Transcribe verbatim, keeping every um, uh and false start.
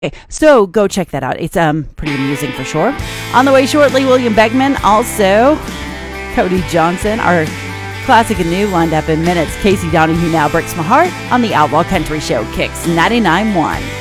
So go check that out. It's um pretty amusing for sure. On the way shortly, William Beckman, also Cody Johnson, our classic and new lined up in minutes. Casey Donahue, Now Breaks My Heart on the Outlaw Country Show, Kicks ninety-nine point one.